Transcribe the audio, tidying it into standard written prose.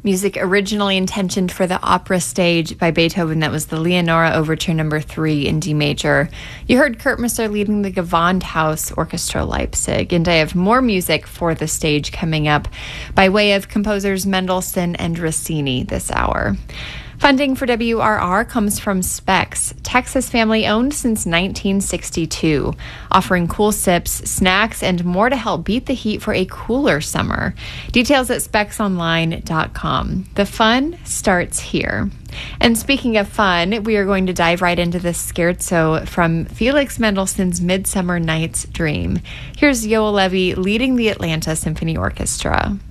Music originally intentioned for the opera stage by Beethoven. That was the Leonora Overture No. 3 in D major. You heard Kurt Musser leading the Gewandhaus Orchestra Leipzig. And I have more music for the stage coming up by way of composers Mendelssohn and Rossini this hour. Funding for WRR comes from Specs, Texas family-owned since 1962, offering cool sips, snacks, and more to help beat the heat for a cooler summer. Details at specsonline.com. The fun starts here. And speaking of fun, we are going to dive right into this scherzo from Felix Mendelssohn's Midsummer Night's Dream. Here's Yoel Levy leading the Atlanta Symphony Orchestra.